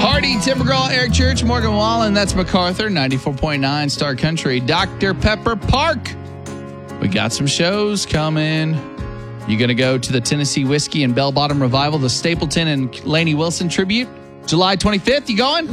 Hardy, Tim McGraw, Eric Church, Morgan Wallen. That's MacArthur, 94.9 Star Country. Dr. Pepper Park. We got some shows coming. You going to go to the Tennessee Whiskey and Bell Bottom Revival, the Stapleton and Lainey Wilson tribute, July 25th? You going?